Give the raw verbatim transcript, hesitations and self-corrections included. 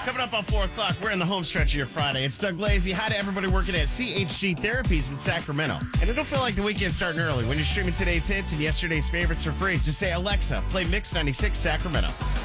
Coming up on four o'clock, we're in the home stretch of your Friday. It's Doug Lazy. Hi to everybody working at C H G Therapies in Sacramento. And it'll feel like the weekend's starting early when you're streaming today's hits and yesterday's favorites for free. Just say, Alexa, play Mix ninety-six Sacramento.